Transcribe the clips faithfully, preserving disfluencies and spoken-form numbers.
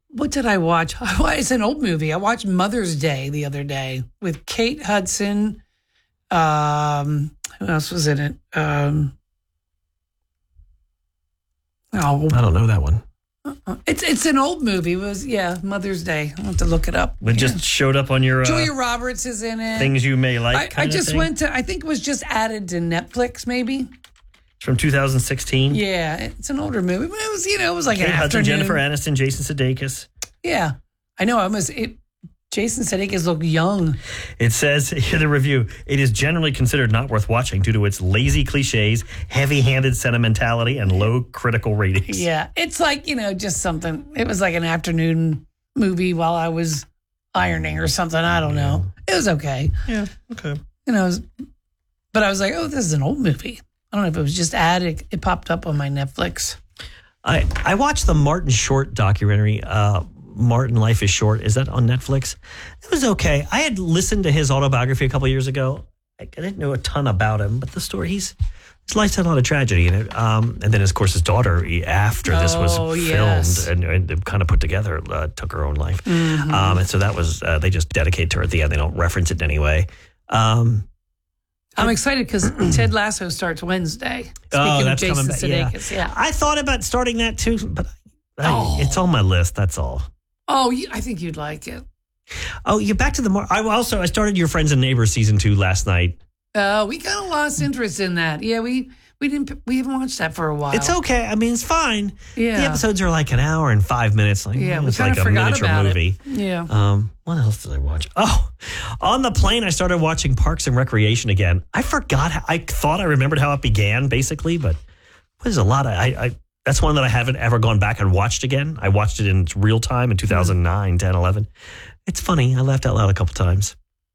what did I watch? It's an old movie. I watched Mother's Day the other day with Kate Hudson. Um, who else was in it? Um, oh, I don't know that one. It's it's an old movie. It was yeah, Mother's Day. I'll have to look it up. It yeah. just showed up on your uh, Julia Roberts is in it. Things you may like. I, I just went to. I think it was just added to Netflix. Maybe it's from two thousand sixteen. Yeah, it's an older movie, but it was you know it was like Kate an Hudson, afternoon. Jennifer Aniston, Jason Sudeikis. Yeah, I know. I was. It, Jason Sudeikis look young. It says in the review, it is generally considered not worth watching due to its lazy cliches, heavy-handed sentimentality, and low critical ratings. Yeah, it's like, you know, just something. It was like an afternoon movie while I was ironing or something. I don't know. It was okay. Yeah, okay. You know, it was, but I was like, oh, this is an old movie. I don't know if it was just added. It, it popped up on my Netflix. I, I watched the Martin Short documentary, uh, Martin Life is Short. Is that on Netflix? It was okay. I had listened to his autobiography a couple of years ago. I didn't know a ton about him, but the story, he's, his life's had a lot of tragedy in it. Um, and then, of course, his daughter, after this was oh, filmed yes. and, and kind of put together, uh, took her own life. Mm-hmm. Um, and so that was, uh, they just dedicate to her at the end. They don't reference it in any way. Um, I'm excited because Ted Lasso starts Wednesday. Speaking oh, that's of Jason coming back. Sudeikis, yeah. yeah. I thought about starting that too, but I, Oh. it's on my list. That's all. Oh, you, I think you'd like it. Oh, you back to the more. I also I started Your Friends and Neighbors season two last night. Uh, we kind of lost interest in that. Yeah, we we didn't we haven't watched that for a while. It's okay. I mean, it's fine. Yeah, the episodes are like an hour and five minutes. Like, yeah, oh, we it's kind like of a forgot miniature about movie. it. Yeah. Um, what else did I watch? Oh, on the plane, I started watching Parks and Recreation again. I forgot. How, I thought I remembered how it began, basically, but there's a lot of I. I That's one that I haven't ever gone back and watched again. I watched it in real time in two thousand nine, ten, eleven. It's funny. I laughed out loud a couple times.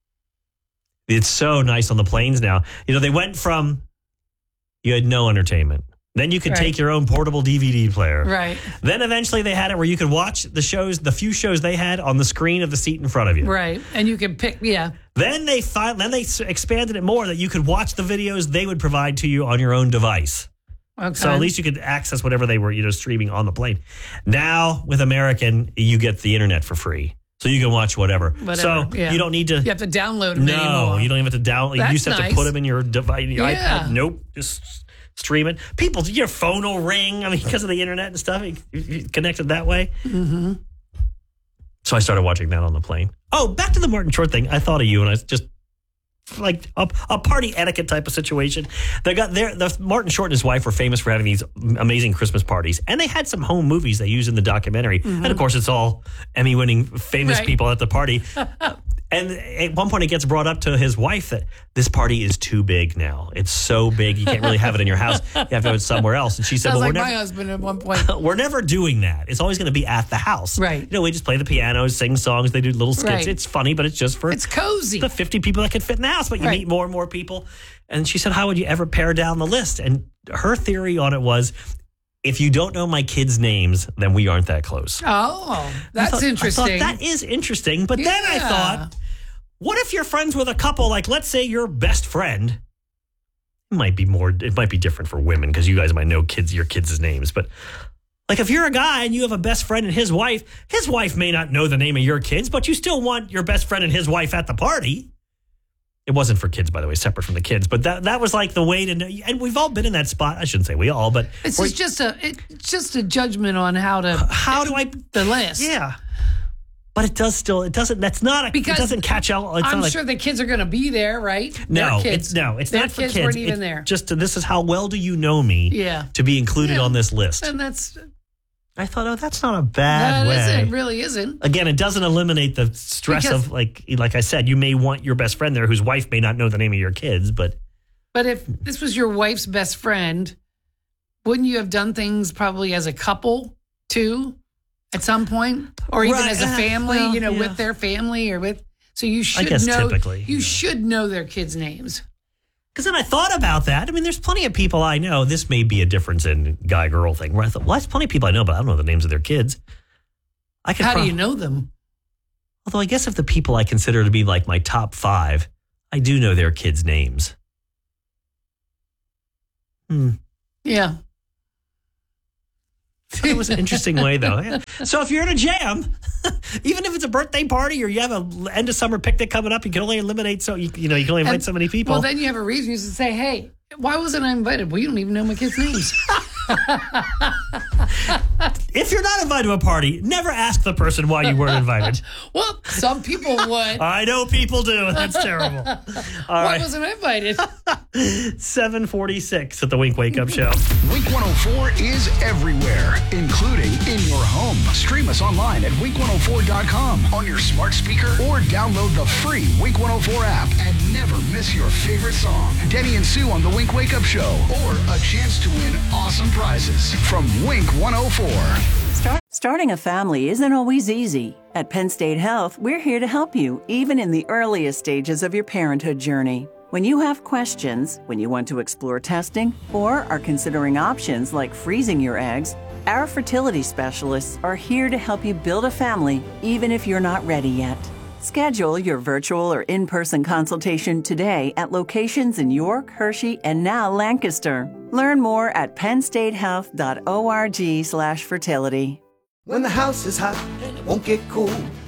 It's so nice on the planes now. You know, they went from you had no entertainment. Then you could right. take your own portable D V D player. Right. Then eventually they had it where you could watch the shows, the few shows they had on the screen of the seat in front of you. Right. And you can pick, yeah. Then they fi- then they expanded it more that you could watch the videos they would provide to you on your own device. Okay. So at least you could access whatever they were, you know, streaming on the plane. Now with American, you get the internet for free, so you can watch whatever. Whatever, so yeah. you don't need to. You have to download them no, anymore. you don't even have to download. That's You just have nice. to put them in your device, your Yeah. iPad. Nope, just stream it. People, your phone will ring. I mean, because of the internet and stuff, you, you connected that way. Mm-hmm. So I started watching that on the plane. Oh, back to the Martin Short thing. I thought of you, and I just. Like a, a party etiquette type of situation. They got their the Martin Short and his wife were famous for having these amazing Christmas parties, and they had some home movies they used in the documentary. Mm-hmm. And of course, it's all Emmy-winning famous right. people at the party. And at one point, it gets brought up to his wife that this party is too big now. It's so big, you can't really have it in your house. You have to have it somewhere else. And she said, Sounds "Well, like we're my never, husband at one point. we're never doing that. It's always going to be at the house, Right. You know, we just play the piano, sing songs, they do little skits. Right. It's funny, but it's just for It's cozy. the fifty people that could fit in the house, but you Right. meet more and more people." And she said, "How would you ever pare down the list?" And her theory on it was, if you don't know my kids' names, then we aren't that close. Oh, that's I thought, interesting. I thought that is interesting. But then I Yeah. thought, what if you're friends with a couple, like let's say your best friend, it might be more, it might be different for women because you guys might know kids, your kids' names, but like if you're a guy and you have a best friend and his wife, his wife may not know the name of your kids, but you still want your best friend and his wife at the party. It wasn't for kids, by the way, separate from the kids, but that that was like the way to know. And we've all been in that spot. I shouldn't say we all, but It's just, just a it's just a judgment on how to how do I the list. Yeah. But it does still, it doesn't, that's not, a, Because it doesn't catch out. It's I'm not like, sure the kids are going to be there, right? no, Their kids. it's, no, it's Their not for kids. kids. weren't even It's there. Just to, this is how well do you know me Yeah. to be included Yeah. on this list. And that's I thought, oh, that's not a bad that way. isn't, it really isn't. Again, it doesn't eliminate the stress Because- of, like, like I said, you may want your best friend there whose wife may not know the name of your kids, but. But if this was your wife's best friend, wouldn't you have done things probably as a couple too, at some point, or even Right, as a uh, family? well, you know, yeah. with their family or with. So you should guess know. typically, you yeah. should know their kids' names. Because then I thought about that. I mean, there's plenty of people I know. This may be a difference in guy-girl thing. Where I thought, well, there's plenty of people I know, but I don't know the names of their kids. I could How prob- do you know them? Although I guess if the people I consider to be like my top five, I do know their kids' names. Hmm. Yeah. It was an interesting way, though. Yeah. So if you're in a jam, even if it's a birthday party or you have a end of summer picnic coming up, you can only eliminate so you, you know you can only invite And- so many people. Well, then you have a reason. You should say, "Hey, why wasn't I invited?" Well, you don't even know my kids' names. If you're not invited to a party, never ask the person why you weren't invited. Well, some people would. I know people do. That's terrible. All Why right, wasn't I invited? seven forty-six at the Wink Wake Up Show. Wink one oh four is everywhere, including in your home. Stream us online at wink one oh four dot com on your smart speaker or download the free Wink one oh four app and never miss your favorite song. Denny and Sue on the Wink Wake Up Show or a chance to win awesome prizes from Wink one oh four. Start, starting a family isn't always easy. At Penn State Health, we're here to help you, even in the earliest stages of your parenthood journey. When you have questions, when you want to explore testing, or are considering options like freezing your eggs, our fertility specialists are here to help you build a family, even if you're not ready yet. Schedule your virtual or in-person consultation today at locations in York, Hershey, and now Lancaster. Learn more at pennstatehealth.org slash fertility. When the house is hot and it won't get cool,